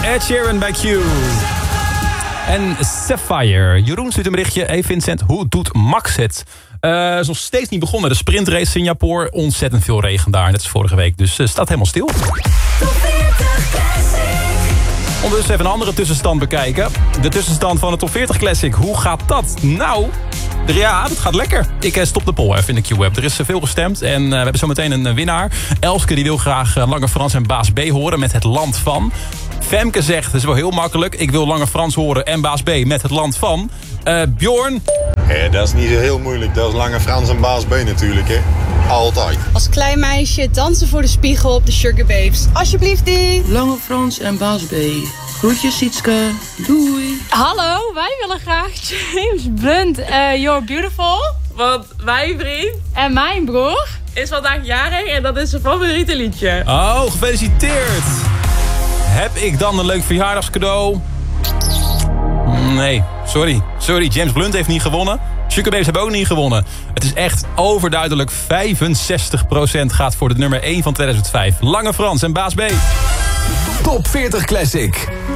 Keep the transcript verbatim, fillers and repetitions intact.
Ed Sheeran bij Q. En Sapphire. Jeroen stuurt een berichtje. Hey Vincent, hoe doet Max het? Uh, is nog steeds niet begonnen. De sprintrace Singapore. Ontzettend veel regen daar. Net als vorige week. Dus uh, staat helemaal stil. Ondertussen even een andere tussenstand bekijken. De tussenstand van de Top veertig Classic. Hoe gaat dat? Nou, ja, dat gaat lekker. Ik stop de poll even in de Q-web. Er is veel gestemd en uh, we hebben zo meteen een winnaar. Elske die wil graag uh, Lange Frans en Baas B horen met Het Land Van. Femke zegt, dat is wel heel makkelijk. Ik wil Lange Frans horen en Baas B met Het Land Van. Uh, Bjorn? Ja, dat is niet zo heel moeilijk. Dat is Lange Frans en Baas B natuurlijk, hè. Altijd. Als klein meisje dansen voor de spiegel op de Sugar Babes. Alsjeblieft die. Lange Frans en Baas B. Groetjes Sietske. Doei. Hallo, wij willen graag James Blunt, uh, You're Beautiful. Want mijn vriend en mijn broer is vandaag jarig en dat is zijn favoriete liedje. Oh, gefeliciteerd. Heb ik dan een leuk verjaardagscadeau? Nee, sorry. Sorry, James Blunt heeft niet gewonnen. Sugar Babes hebben ook niet gewonnen. Het is echt overduidelijk. vijfenzestig procent gaat voor de nummer één van tweeduizend vijf. Lange Frans en Baas B. Top veertig Classic.